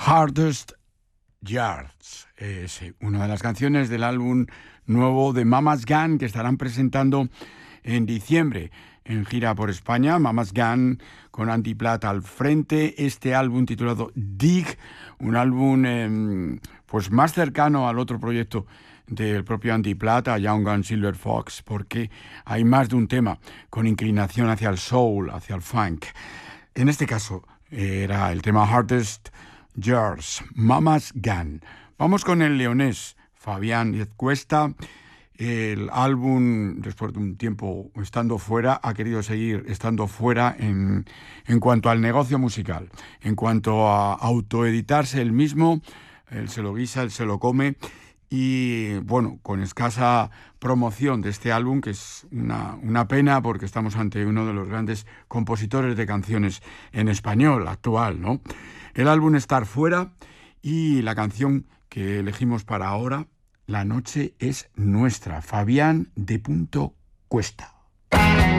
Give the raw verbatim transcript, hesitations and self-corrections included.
Hardest Yards es una de las canciones del álbum nuevo de Mama's Gun que estarán presentando en diciembre en gira por España. Mama's Gun con Andy Platt al frente. Este álbum titulado Dig, un álbum eh, pues más cercano al otro proyecto del propio Andy Platt, a Young Gun Silver Fox, porque hay más de un tema con inclinación hacia el soul, hacia el funk. En este caso era el tema Hardest Yards, Mama's Gun. Vamos con el leonés Fabián Díaz Cuesta. El álbum, después de un tiempo estando fuera, ha querido seguir estando fuera en, en cuanto al negocio musical, en cuanto a autoeditarse él mismo. Él se lo guisa, él se lo come. Y bueno, con escasa promoción de este álbum, que es una, una pena porque estamos ante uno de los grandes compositores de canciones en español actual, ¿no? El álbum Estar Fuera y la canción que elegimos para ahora, La noche es nuestra, Fabián de Punto Cuesta.